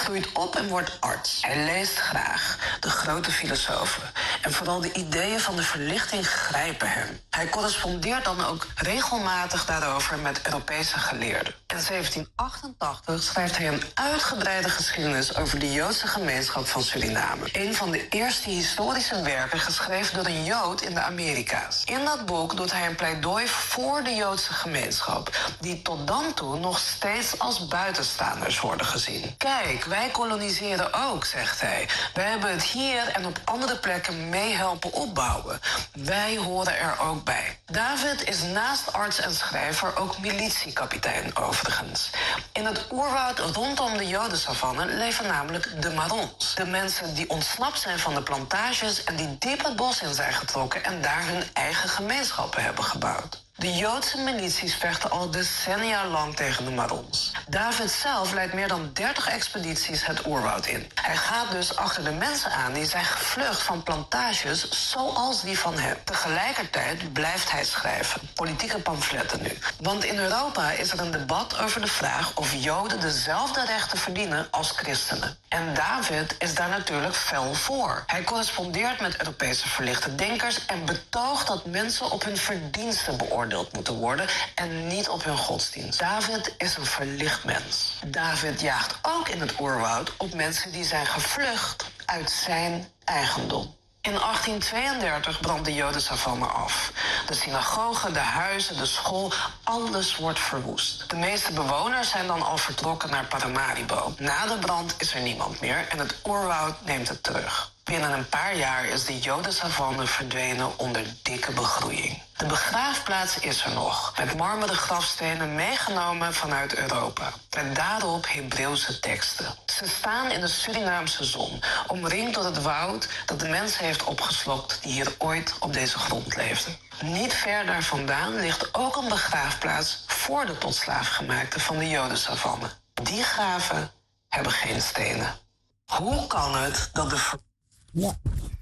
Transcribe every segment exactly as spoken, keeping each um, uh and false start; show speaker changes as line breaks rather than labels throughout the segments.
groeit op en wordt arts. Hij leest graag, de grote filosofen. En vooral de ideeën van de verlichting grijpen hem. Hij correspondeert dan ook regelmatig daarover met Europese geleerden. In zeventien achtentachtig schrijft hij een uitgebreide geschiedenis over de Joodse gemeenschap van Suriname. Een van de eerste historische werken geschreven door een Jood in de Amerika's. In dat boek doet hij een pleidooi voor de Joodse gemeenschap, die tot dan toe nog steeds als buitenstaanders worden gezien. Kijk, wij koloniseren ook, zegt hij. Wij hebben het hier en op andere plekken mee helpen opbouwen. Wij horen er ook bij. David is naast arts en schrijver ook militiekapitein overigens. In het oerwoud rondom de Jodensavanne leven namelijk de Marons. De mensen die ontsnapt zijn van de plantages en die diep het bos in zijn getrokken en daar hun eigen gemeenschappen hebben gebouwd. De Joodse milities vechten al decennia lang tegen de Marons. David zelf leidt meer dan dertig expedities het oerwoud in. Hij gaat dus achter de mensen aan die zijn gevlucht van plantages zoals die van hem. Tegelijkertijd blijft hij schrijven. Politieke pamfletten nu. Want in Europa is er een debat over de vraag of Joden dezelfde rechten verdienen als christenen. En David is daar natuurlijk fel voor. Hij correspondeert met Europese verlichte denkers en betoogt dat mensen op hun verdiensten beoordelen moeten worden en niet op hun godsdienst. David is een verlicht mens. David jaagt ook in het oerwoud op mensen die zijn gevlucht uit zijn eigendom. In achttien tweeëndertig brandt de Jodensavanne af. De synagoge, de huizen, de school, alles wordt verwoest. De meeste bewoners zijn dan al vertrokken naar Paramaribo. Na de brand is er niemand meer en het oerwoud neemt het terug. Binnen een paar jaar is de Jodensavanne verdwenen onder dikke begroeiing. De begraafplaats is er nog, met marmeren grafstenen meegenomen vanuit Europa. En daarop Hebreeuwse teksten. Ze staan in de Surinaamse zon, omringd door het woud dat de mens heeft opgeslokt die hier ooit op deze grond leefde. Niet ver daar vandaan ligt ook een begraafplaats voor de tot slaafgemaakten van de Jodensavanne. Die graven hebben geen stenen. Hoe kan het dat de...
Ja.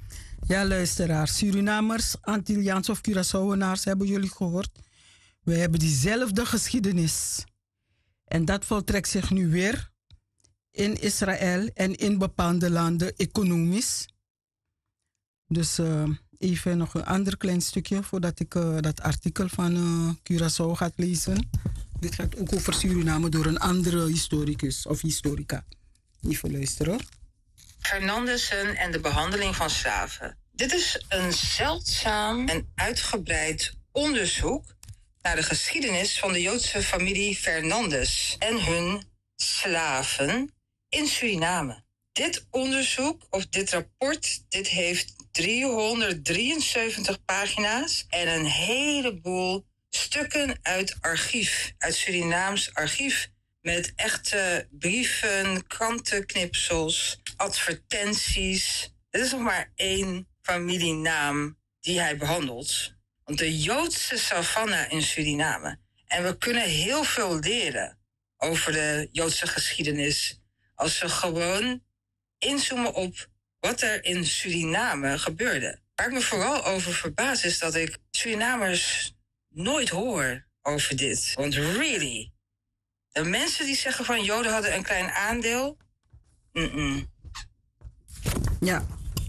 ja, luisteraars, Surinamers, Antilliaans of Curaçaoenaars, hebben jullie gehoord? We hebben diezelfde geschiedenis. En dat voltrekt zich nu weer in Israël en in bepaalde landen economisch. Dus uh, even nog een ander klein stukje voordat ik uh, dat artikel van uh, Curaçao ga lezen. Dit gaat ook over Suriname door een andere historicus of historica. Even luisteren hoor.
Fernandessen en de behandeling van slaven. Dit is een zeldzaam en uitgebreid onderzoek naar de geschiedenis van de Joodse familie Fernandes en hun slaven in Suriname. Dit onderzoek, of dit rapport, dit heeft driehonderddrieënzeventig pagina's en een heleboel stukken uit archief, uit Surinaams archief, met echte brieven, krantenknipsels, advertenties. Dit is nog maar één familienaam die hij behandelt. Want de Joodse savanne in Suriname. En we kunnen heel veel leren over de Joodse geschiedenis als we gewoon inzoomen op wat er in Suriname gebeurde. Waar ik me vooral over verbaas is dat ik Surinamers nooit hoor over dit. Want really, de mensen die zeggen van Joden hadden een klein aandeel. Mm-mm.
Ja,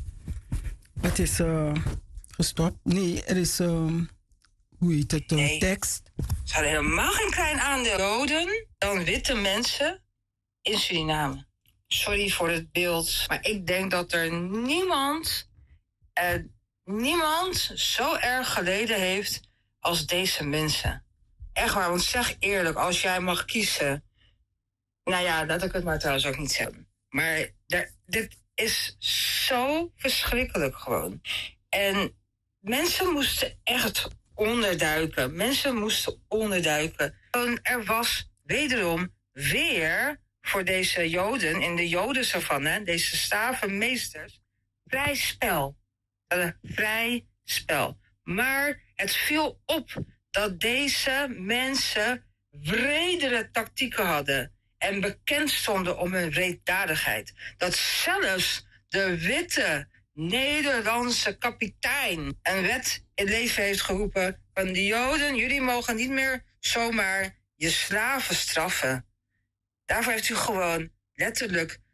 het is uh, gestopt. Nee, er is, uh, hoe heet het, uh,
nee.
tekst.
Ze hadden helemaal geen klein aandeel Joden dan witte mensen in Suriname. Sorry voor het beeld, maar ik denk dat er niemand, uh, niemand zo erg geleden heeft als deze mensen. Echt waar, want zeg eerlijk, als jij mag kiezen. Nou ja, dat ik het maar trouwens ook niet zeggen. Maar daar, dit is zo verschrikkelijk gewoon. En mensen moesten echt onderduiken. Mensen moesten onderduiken. En er was wederom weer voor deze Joden in de Jodensavanne, deze slavenmeesters, vrij spel. Uh, vrij spel. Maar het viel op dat deze mensen wredere tactieken hadden en bekend stonden om hun wreeddadigheid. Dat zelfs de witte Nederlandse kapitein een wet in leven heeft geroepen van de Joden, jullie mogen niet meer zomaar je slaven straffen. Daarvoor heeft u gewoon letterlijk